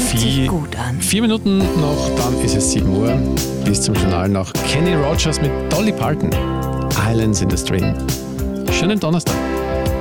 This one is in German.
sich gut an. 4 Minuten noch, dann ist es 7 Uhr. Bis zum Journal noch Kenny Rogers mit Dolly Parton. Islands in the Stream. Schönen Donnerstag.